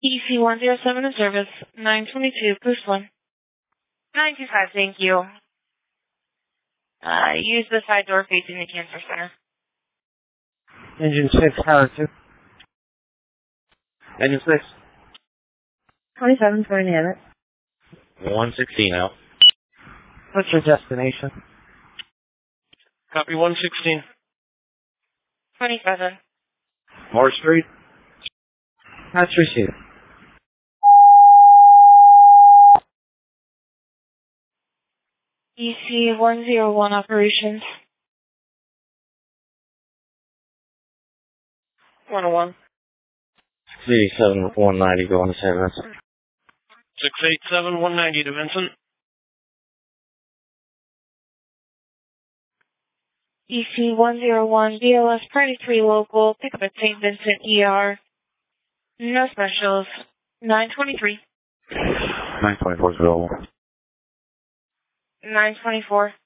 EC107 in service, 922, push 1. 925, thank you. Use the side door facing the cancer center. Engine 6, Tower 2. Engine 6. 27, 20 minutes. 116 out. What's your destination? Copy 116. 27. Morris Street. That's received. EC101 operations. 101. 687 190 going to San Vincent. 687 190 to Vincent. EC101 BLS Party 3 local, pick up at St. Vincent ER. No specials. 923. 924 is available. 924.